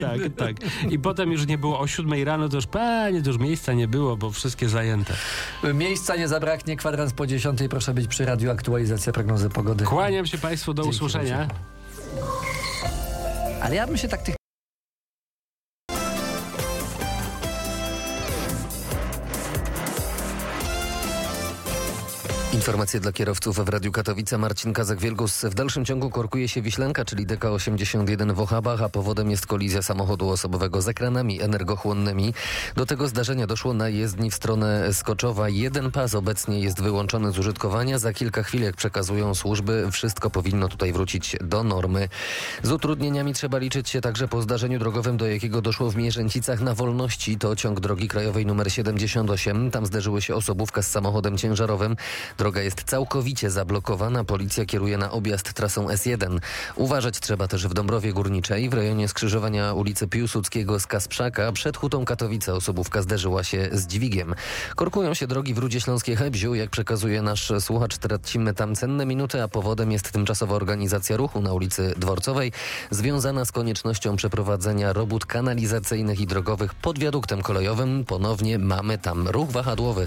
Tak, tak. I potem już nie było o 7 rano, to już panie, to już miejsca nie było, bo wszystkie zajęte. Miejsca nie zabraknie, 9:15, proszę być przy radiu, aktualizacja prognozy pogody. Kłaniam się Państwu, do usłyszenia. Ale ja bym się tak tych... Informacje dla kierowców w Radiu Katowice. Marcin Kazak-Wielgus. W dalszym ciągu korkuje się Wiślanka, czyli DK81 w Ochabach, a powodem jest kolizja samochodu osobowego z ekranami energochłonnymi. Do tego zdarzenia doszło na jezdni w stronę Skoczowa. Jeden pas obecnie jest wyłączony z użytkowania. Za kilka chwil, jak przekazują służby, wszystko powinno tutaj wrócić do normy. Z utrudnieniami trzeba liczyć się także po zdarzeniu drogowym, do jakiego doszło w Mierzęcicach na Wolności. To ciąg drogi krajowej nr 78. Tam zderzyły się osobówka z samochodem ciężarowym. Droga jest całkowicie zablokowana. Policja kieruje na objazd trasą S1. Uważać trzeba też w Dąbrowie Górniczej. W rejonie skrzyżowania ulicy Piłsudskiego z Kasprzaka przed Hutą Katowice osobówka zderzyła się z dźwigiem. Korkują się drogi w Rudzie Śląskiej Hebziu. Jak przekazuje nasz słuchacz, tracimy tam cenne minuty, a powodem jest tymczasowa organizacja ruchu na ulicy Dworcowej, związana z koniecznością przeprowadzenia robót kanalizacyjnych i drogowych pod wiaduktem kolejowym. Ponownie mamy tam ruch wahadłowy.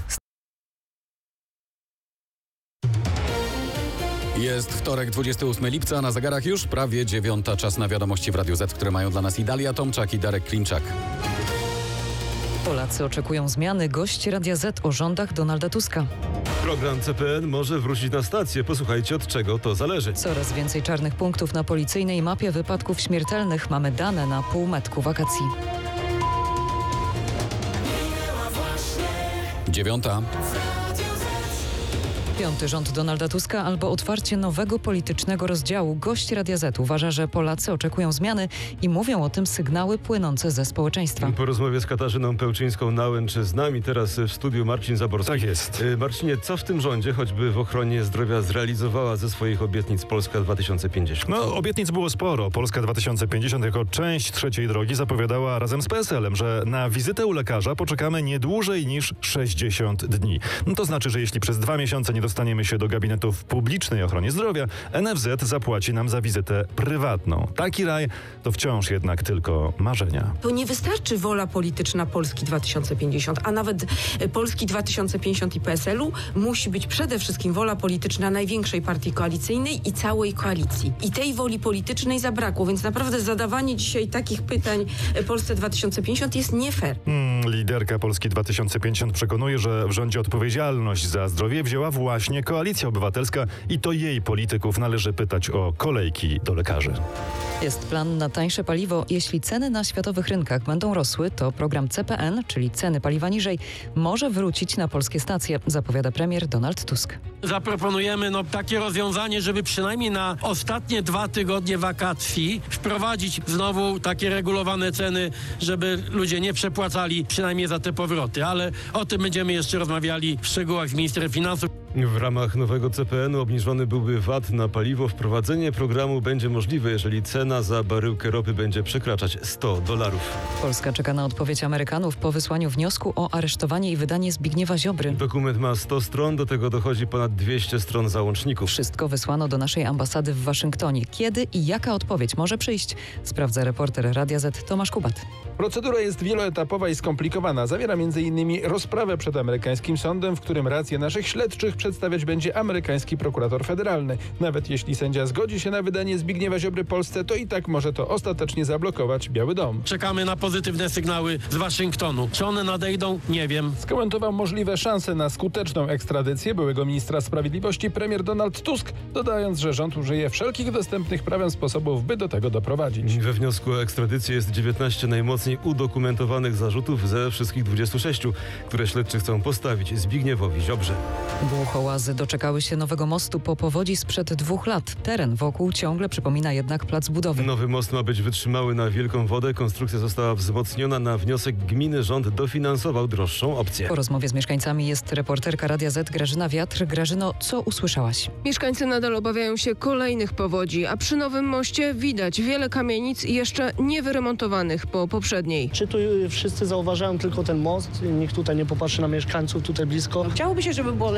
Jest wtorek, 28 lipca, na zegarach już prawie 9. Czas na wiadomości w Radiu Z, które mają dla nas Dalia Tomczak i Darek Klimczak. Polacy oczekują zmiany. Gość Radia Z o rządach Donalda Tuska. Program CPN może wrócić na stację. Posłuchajcie, od czego to zależy. Coraz więcej czarnych punktów na policyjnej mapie wypadków śmiertelnych. Mamy dane na półmetku wakacji. 9. 5. rząd Donalda Tuska albo otwarcie nowego politycznego rozdziału. Gość Radia Z uważa, że Polacy oczekują zmiany i mówią o tym sygnały płynące ze społeczeństwa. Po rozmowie z Katarzyną Pełczyńską-Nałęcz z nami teraz w studiu Marcin Zaborski. Tak jest. Marcinie, co w tym rządzie, choćby w ochronie zdrowia, zrealizowała ze swoich obietnic Polska 2050? No, obietnic było sporo. Polska 2050 jako część trzeciej drogi zapowiadała razem z PSL-em, że na wizytę u lekarza poczekamy nie dłużej niż 60 dni. No, to znaczy, że jeśli przez 2 miesiące nie dostaniemy się do gabinetu w publicznej ochronie zdrowia, NFZ zapłaci nam za wizytę prywatną. Taki raj to wciąż jednak tylko marzenia. To nie wystarczy wola polityczna Polski 2050, a nawet Polski 2050 i PSL-u. Musi być przede wszystkim wola polityczna największej partii koalicyjnej i całej koalicji. I tej woli politycznej zabrakło, więc naprawdę zadawanie dzisiaj takich pytań Polsce 2050 jest nie fair. Liderka Polski 2050 przekonuje, że w rządzie odpowiedzialność za zdrowie wzięła właśnie Koalicja Obywatelska i to jej polityków należy pytać o kolejki do lekarzy. Jest plan na tańsze paliwo. Jeśli ceny na światowych rynkach będą rosły, to program CPN, czyli ceny paliwa niżej, może wrócić na polskie stacje, zapowiada premier Donald Tusk. Zaproponujemy takie rozwiązanie, żeby przynajmniej na ostatnie 2 tygodnie wakacji wprowadzić znowu takie regulowane ceny, żeby ludzie nie przepłacali przynajmniej za te powroty. Ale o tym będziemy jeszcze rozmawiali w szczegółach z ministrem finansów. W ramach nowego CPN-u obniżony byłby VAT na paliwo. Wprowadzenie programu będzie możliwe, jeżeli cena za baryłkę ropy będzie przekraczać $100. Polska czeka na odpowiedź Amerykanów po wysłaniu wniosku o aresztowanie i wydanie Zbigniewa Ziobry. Dokument ma 100 stron, do tego dochodzi ponad 200 stron załączników. Wszystko wysłano do naszej ambasady w Waszyngtonie. Kiedy i jaka odpowiedź może przyjść? Sprawdza reporter Radia Z Tomasz Kubat. Procedura jest wieloetapowa i skomplikowana. Zawiera m.in. rozprawę przed amerykańskim sądem, w którym rację naszych śledczych przedstawiać będzie amerykański prokurator federalny. Nawet jeśli sędzia zgodzi się na wydanie Zbigniewa Ziobry Polsce, to i tak może to ostatecznie zablokować Biały Dom. Czekamy na pozytywne sygnały z Waszyngtonu. Czy one nadejdą? Nie wiem. Skomentował możliwe szanse na skuteczną ekstradycję byłego ministra sprawiedliwości premier Donald Tusk, dodając, że rząd użyje wszelkich dostępnych prawem sposobów, by do tego doprowadzić. We wniosku o ekstradycję jest 19 najmocniej udokumentowanych zarzutów ze wszystkich 26, które śledczy chcą postawić Zbigniewowi Ziobrze. Buchołazy doczekały się nowego mostu po powodzi sprzed 2 lat. Teren wokół ciągle przypomina jednak plac budowy. Nowy most ma być wytrzymały na wielką wodę. Konstrukcja została wzmocniona. Na wniosek gminy rząd dofinansował droższą opcję. Po rozmowie z mieszkańcami jest reporterka Radia Z Grażyna Wiatr. Grażyno, co usłyszałaś? Mieszkańcy nadal obawiają się kolejnych powodzi, a przy nowym moście widać wiele kamienic jeszcze niewyremontowanych po poprzedniej. Czy tu wszyscy zauważają tylko ten most? Nikt tutaj nie popatrzy na mieszkańców tutaj blisko? Chciałoby się, żeby było lepiej.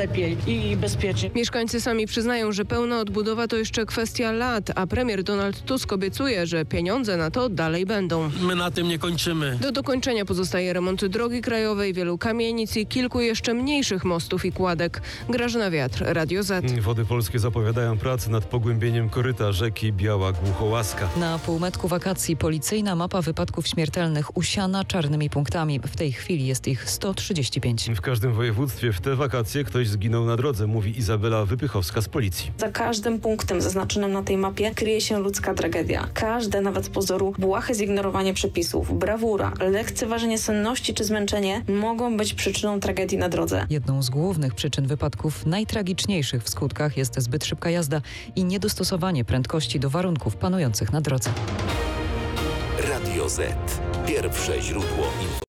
i bezpiecznie. Mieszkańcy sami przyznają, że pełna odbudowa to jeszcze kwestia lat, a premier Donald Tusk obiecuje, że pieniądze na to dalej będą. My na tym nie kończymy. Do dokończenia pozostaje remont drogi krajowej, wielu kamienic i kilku jeszcze mniejszych mostów i kładek. Grażyna Wiatr, Radio Z. Wody Polskie zapowiadają pracę nad pogłębieniem koryta rzeki Biała Głuchołaska. Na półmetku wakacji policyjna mapa wypadków śmiertelnych usiana czarnymi punktami. W tej chwili jest ich 135. W każdym województwie w te wakacje ktoś zginął na drodze, mówi Izabela Wypychowska z policji. Za każdym punktem zaznaczonym na tej mapie kryje się ludzka tragedia. Każde, nawet z pozoru, błahe zignorowanie przepisów, brawura, lekceważenie senności czy zmęczenie mogą być przyczyną tragedii na drodze. Jedną z głównych przyczyn wypadków, najtragiczniejszych w skutkach, jest zbyt szybka jazda i niedostosowanie prędkości do warunków panujących na drodze. Radio Z. Pierwsze źródło informacji.